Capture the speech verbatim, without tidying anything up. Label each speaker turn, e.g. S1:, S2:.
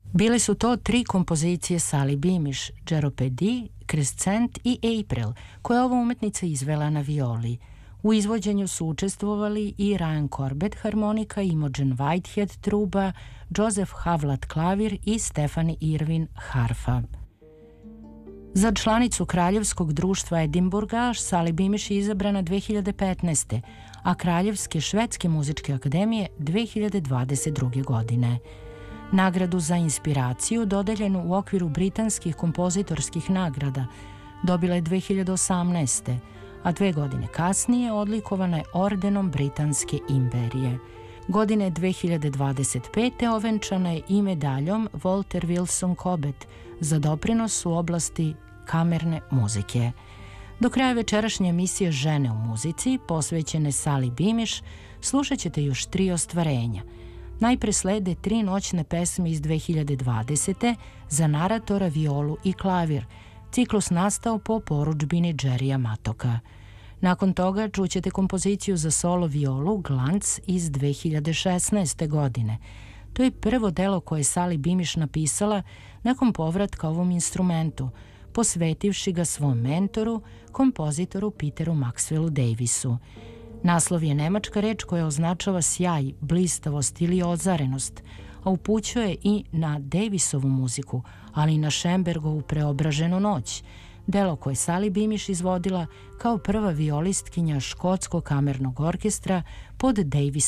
S1: Bile su to tri kompozicije Sally Beamish, Jeopardy, Crescent i April, koje je ova umetnica izvela na violi. U izvođenju su učestvovali i Ryan Corbett harmonika, Imogen Whitehead truba, Joseph Havlat klavir i Stephanie Irwin harfa. Za članicu Kraljevskog društva Edinburga Sally Beamish je izabrana dve hiljade petnaeste. a Kraljevske švedske muzičke akademije dve hiljade dvadeset druge. godine. Nagradu za inspiraciju, dodeljenu u okviru britanskih kompozitorskih nagrada, dobila je dve hiljade osamnaeste. a dve godine kasnije odlikovana je ordenom Britanske imperije. Godine dve hiljade dvadeset pete. ovenčana je i medaljom Walter Wilson Cobbett za doprinos u oblasti kamerne muzike. Do kraja večerašnje emisije Žene u muzici, posvećene Sally Beamish, slušat ćete još tri ostvarenja. Najpre slede tri noćne pesme iz dve hiljade dvadesete. za naratora, violu i klavir. Ciklus nastao po porudžbini Jerrya Matoka. Nakon toga čućete kompoziciju za solo violu Glanc iz dve hiljade šesnaeste. godine. To je prvo delo koje je Sally Beamish napisala nakon povratka ovom instrumentu, posvetivši ga svom mentoru, kompozitoru Peteru Maxwellu Davisu. Naslov je nemačka reč koja označava sjaj, blistavost ili ozarenost, a upućuje i na Davisovu muziku, ali i na Schönbergovu Preobraženu noć, delo koje Sally Beamish izvodila kao prva violistkinja Škotskog kamernog orkestra pod Davis